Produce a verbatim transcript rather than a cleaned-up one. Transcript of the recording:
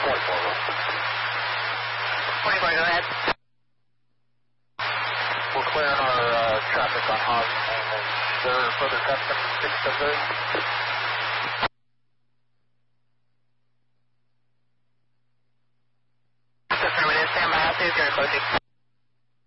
twenty-four, go ahead. We're clearing our uh, traffic on Haas. Is there further custom six seven zero? Stand by, I'll see if you're closing.